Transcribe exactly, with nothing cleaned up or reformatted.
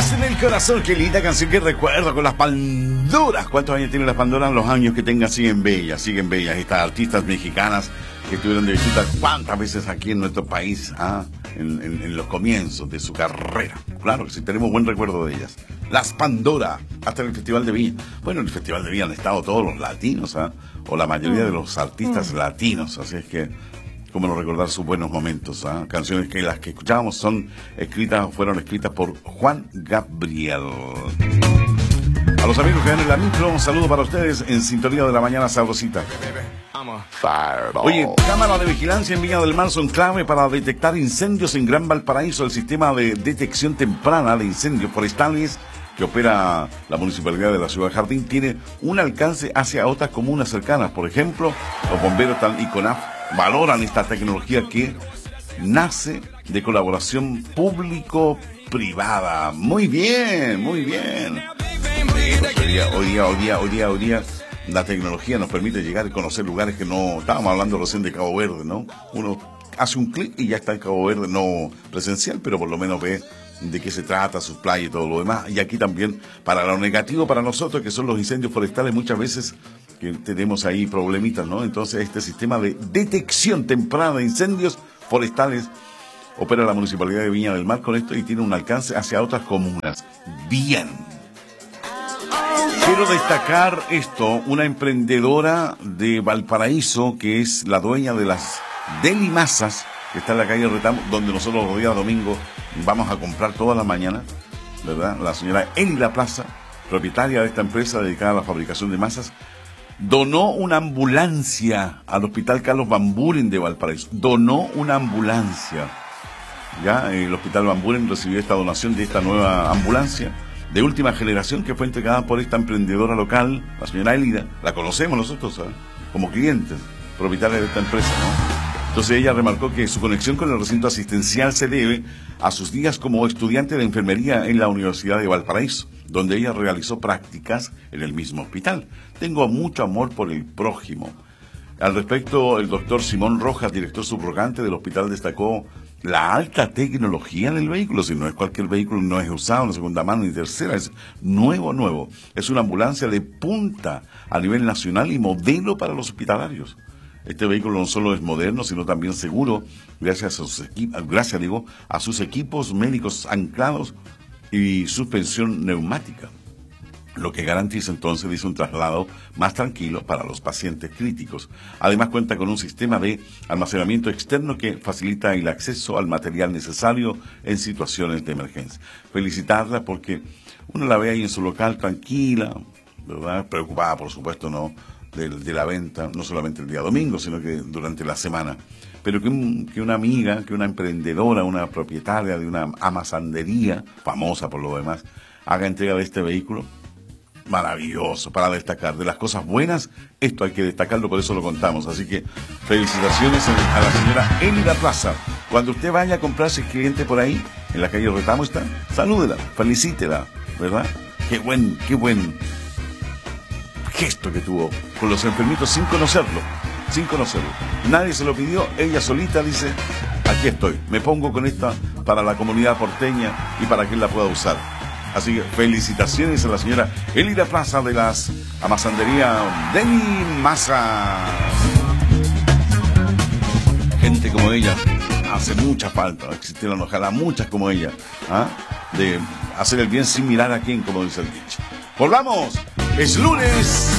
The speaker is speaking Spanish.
Paz en el corazón, qué linda canción que recuerdo con las Pandoras. ¿Cuántos años tienen las Pandoras? Los años que tengan siguen bellas, siguen bellas. Estas artistas mexicanas que estuvieron de visita cuántas veces aquí en nuestro país, ah, en, en, en los comienzos de su carrera. Claro que sí, tenemos buen recuerdo de ellas. Las Pandora, hasta en el Festival de Viña. Bueno, en el Festival de Viña han estado todos los latinos, ah, o la mayoría de los artistas mm. latinos, así es que cómo no recordar sus buenos momentos, ¿eh? Canciones que las que escuchábamos son escritas, fueron escritas por Juan Gabriel. A los amigos que dan en la micro, un saludo para ustedes en sintonía de la mañana sabrosita. Oye, cámara de vigilancia en Viña del Mar son clave para detectar incendios en Gran Valparaíso. El sistema de detección temprana de incendios forestales que opera la Municipalidad de la Ciudad Jardín tiene un alcance hacia otras comunas cercanas. Por ejemplo, los bomberos y CONAF valoran esta tecnología que nace de colaboración público-privada. Muy bien, muy bien. Hoy día, hoy día, hoy día, hoy día, hoy día, la tecnología nos permite llegar y conocer lugares que no... Estábamos hablando recién de Cabo Verde, ¿no? Uno hace un clic y ya está en Cabo Verde, no presencial, pero por lo menos ve de qué se trata, sus playas y todo lo demás. Y aquí también, para lo negativo para nosotros, que son los incendios forestales, muchas veces que tenemos ahí problemitas, ¿no? Entonces este sistema de detección temprana de incendios forestales opera la Municipalidad de Viña del Mar con esto y tiene un alcance hacia otras comunas. Bien. Quiero destacar esto, una emprendedora de Valparaíso que es la dueña de las Deli Masas, que está en la calle Retamo, donde nosotros los días domingos vamos a comprar todas las mañanas, ¿verdad? La señora Elida Plaza, propietaria de esta empresa dedicada a la fabricación de masas, donó una ambulancia al Hospital Carlos Van Buren de Valparaíso. Donó una ambulancia. Ya, el Hospital Van Buren recibió esta donación de esta nueva ambulancia de última generación que fue entregada por esta emprendedora local, la señora Elida. La conocemos nosotros, ¿sabes? Como clientes, propietarios de esta empresa, ¿no? Entonces ella remarcó que su conexión con el recinto asistencial se debe a sus días como estudiante de enfermería en la Universidad de Valparaíso, donde ella realizó prácticas en el mismo hospital. Tengo mucho amor por el prójimo. Al respecto, el doctor Simón Rojas, director subrogante del hospital, destacó la alta tecnología del vehículo. Si no es cualquier vehículo, no es usado en segunda mano ni tercera, es nuevo, nuevo. Es una ambulancia de punta a nivel nacional y modelo para los hospitalarios. Este vehículo no solo es moderno, sino también seguro, gracias a sus equipos, gracias, digo, a sus equipos médicos anclados y suspensión neumática, lo que garantiza entonces, dice, un traslado más tranquilo para los pacientes críticos. Además cuenta con un sistema de almacenamiento externo que facilita el acceso al material necesario en situaciones de emergencia. Felicitarla porque uno la ve ahí en su local tranquila, ¿verdad? Preocupada, por supuesto, no de, de la venta, no solamente el día domingo, sino que durante la semana. Pero que, un, que una amiga, que una emprendedora, una propietaria de una amasandería, famosa por lo demás, haga entrega de este vehículo, maravilloso, para destacar. De las cosas buenas, esto hay que destacarlo, por eso lo contamos. Así que felicitaciones a la señora Elida Plaza. Cuando usted vaya a comprarse cliente por ahí, en la calle Retamo está, salúdela, felicítela, ¿verdad? Qué buen, qué buen gesto que tuvo con los enfermitos sin conocerlo, sin conocerlo. Nadie se lo pidió, ella solita dice, aquí estoy, me pongo con esta para la comunidad porteña y para que él la pueda usar. Así que felicitaciones a la señora Elida Plaza de las amasandería Deli Masas. Gente como ella hace mucha falta, existieron ojalá muchas como ella, ¿ah? De hacer el bien sin mirar a quién, como dice el dicho. Volvamos, es lunes.